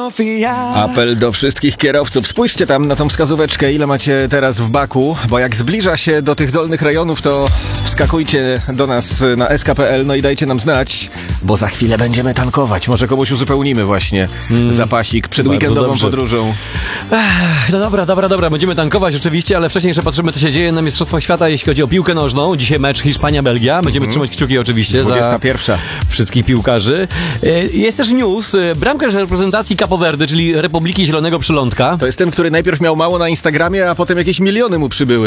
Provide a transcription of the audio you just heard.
Sofia. Apel do wszystkich kierowców. Spójrzcie tam na tą wskazóweczkę, ile macie teraz w baku, bo jak zbliża się do tych dolnych rejonów, to wskakujcie do nas na sk.pl, no i dajcie nam znać, bo za chwilę będziemy tankować. Może komuś uzupełnimy właśnie zapasik przed Bardzo weekendową dobrze. podróżą. No dobra, będziemy tankować oczywiście, ale wcześniej jeszcze patrzymy, co się dzieje na Mistrzostwach Świata, jeśli chodzi o piłkę nożną. Dzisiaj mecz Hiszpania-Belgia. Będziemy trzymać kciuki oczywiście 21. za wszystkich piłkarzy. Jest też news. Bramkarz reprezentacji Capo Verde, czyli Republiki Zielonego Przylądka. To jest ten, który najpierw miał mało na Instagramie, a potem jakieś miliony mu przybyły.